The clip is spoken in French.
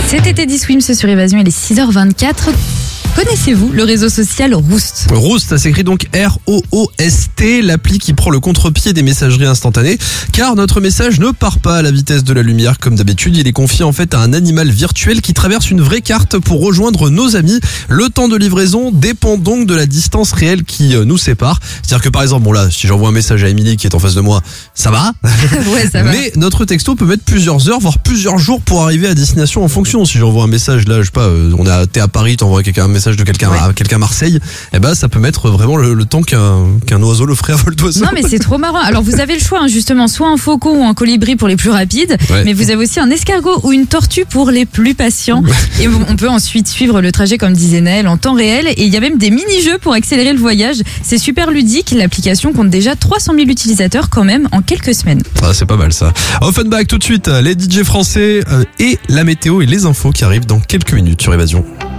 C'était Teddy Swims sur Évasion, il est 6h24. Connaissez-vous le réseau social Roost ? Roost, ça s'écrit donc R-O-O-S-T, l'appli qui prend le contre-pied des messageries instantanées, car notre message ne part pas à la vitesse de la lumière comme d'habitude. Il est confié en fait à un animal virtuel qui traverse une vraie carte pour rejoindre nos amis. Le temps de livraison dépend donc de la distance réelle qui nous sépare. C'est-à-dire que par exemple, bon là, si j'envoie un message à Émilie qui est en face de moi, ça va. Ouais, ça va. Mais notre texto peut mettre plusieurs heures, voire plusieurs jours pour arriver à destination en fonction. Si j'envoie un message là, je sais pas, t'es à Paris, t'envoies un message de quelqu'un à quelqu'un à Marseille, eh ben ça peut mettre vraiment le temps qu'un oiseau le ferait à vol d'oiseau. Non mais c'est trop marrant. Alors vous avez le choix justement, soit un faucon ou un colibri pour les plus rapides, mais vous avez aussi un escargot ou une tortue pour les plus patients. Et on peut ensuite suivre le trajet comme disait Naël en temps réel, et il y a même des mini-jeux pour accélérer le voyage. C'est super ludique, l'application compte déjà 300 000 utilisateurs quand même en quelques semaines. Ah, c'est pas mal ça. Offenbach tout de suite, les DJ français et la météo et les infos qui arrivent dans quelques minutes sur Évasion.